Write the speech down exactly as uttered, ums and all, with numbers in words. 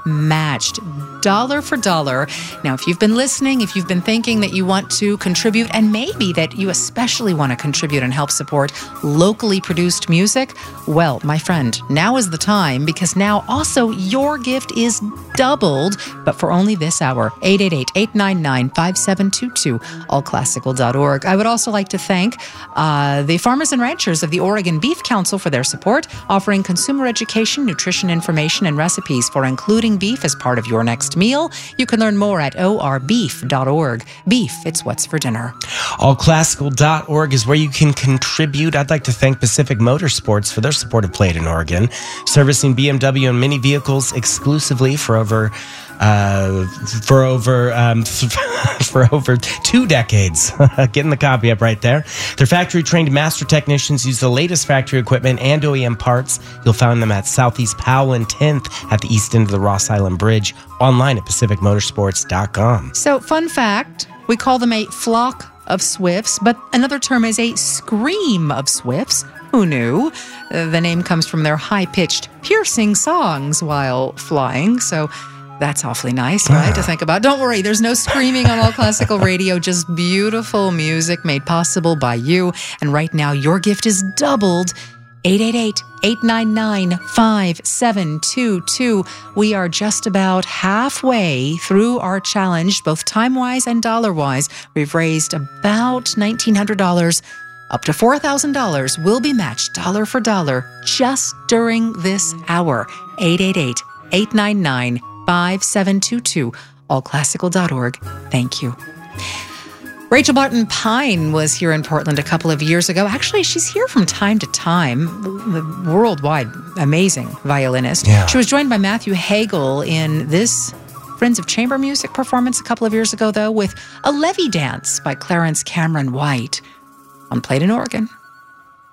matched dollar for dollar. Now, if you've been listening, if you've been thinking that you want to contribute, and maybe that you especially want to contribute and help support locally produced music, well, my friend, now is the time, because now also your gift is doubled, but for only this hour. eight eight eight, eight nine nine, five seven two two, all classical dot org. I would also like to thank uh, the farmers and ranchers of the Oregon Beef Council for their support, offering consumer education, nutrition information, and recipes for including beef as part of your next meal. You can learn more at o r beef dot org. Beef, it's what's for dinner. all classical dot org is where you can contribute. I'd like to thank Pacific Motorsports for their support of Play It in Oregon, servicing B M W and Mini vehicles exclusively for over uh, for over um, for over two decades. Getting the copy up right there. Their factory-trained master technicians use the latest factory equipment and O E M parts. You'll find them at Southeast Powell and tenth at the east end of the Ross Island Bridge. Online at pacific motorsports dot com. So, fun fact, we call them a flock of swifts, but another term is a scream of swifts. Who knew? Uh, the name comes from their high-pitched, piercing songs while flying, so that's awfully nice, right, to think about. Don't worry, there's no screaming on All Classical Radio, just beautiful music made possible by you. And right now, your gift is doubled. eight eight eight, eight nine nine, five seven two two. We are just about halfway through our challenge, both time-wise and dollar-wise. We've raised about nineteen hundred dollars. Up to four thousand dollars will be matched dollar for dollar just during this hour. eight eight eight, eight nine nine, five seven two two, all classical dot org. Thank you. Rachel Barton Pine was here in Portland a couple of years ago. Actually, she's here from time to time. Worldwide, amazing violinist. Yeah. She was joined by Matthew Hagel in this Friends of Chamber Music performance a couple of years ago, though, with a levee dance by Clarence Cameron White on Play It in Oregon.